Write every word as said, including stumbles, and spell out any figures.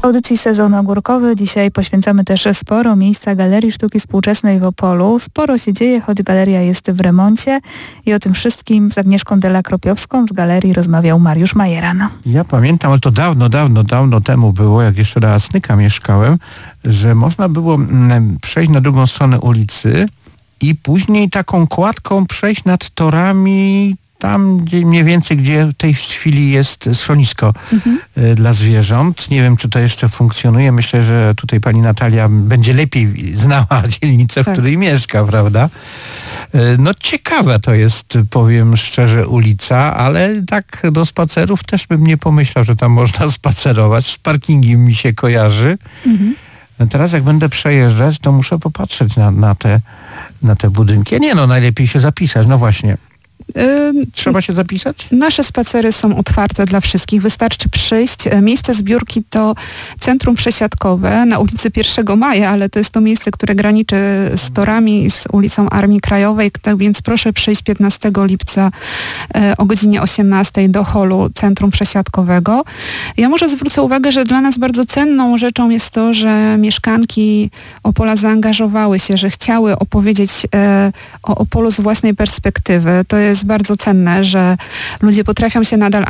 W audycji Sezon Ogórkowy dzisiaj poświęcamy też sporo miejsca Galerii Sztuki Współczesnej w Opolu. Sporo się dzieje, choć galeria jest w remoncie i o tym wszystkim z Agnieszką Della-Kropiowską z galerii rozmawiał Mariusz Majeran. Ja pamiętam, ale to dawno, dawno, dawno temu było, jak jeszcze do Asnyka mieszkałem, że można było przejść na drugą stronę ulicy i później taką kładką przejść nad torami tam gdzie mniej więcej, gdzie w tej chwili jest schronisko mhm. dla zwierząt. Nie wiem, czy to jeszcze funkcjonuje. Myślę, że tutaj pani Natalia będzie lepiej znała dzielnicę, w tak. której mieszka, prawda? No ciekawa to jest, powiem szczerze, ulica, ale tak do spacerów też bym nie pomyślał, że tam można spacerować. Z parkingiem mi się kojarzy. Mhm. Teraz jak będę przejeżdżać, to muszę popatrzeć na, na, te, na te budynki. Nie no, najlepiej się zapisać. No właśnie. Trzeba się zapisać? Nasze spacery są otwarte dla wszystkich. Wystarczy przyjść. Miejsce zbiórki to Centrum Przesiadkowe na ulicy pierwszego maja, ale to jest to miejsce, które graniczy z torami, z ulicą Armii Krajowej, tak więc proszę przyjść piętnastego lipca o godzinie osiemnastej do holu Centrum Przesiadkowego. Ja może zwrócę uwagę, że dla nas bardzo cenną rzeczą jest to, że mieszkanki Opola zaangażowały się, że chciały opowiedzieć o Opolu z własnej perspektywy. To jest bardzo cenne, że ludzie potrafią się nadal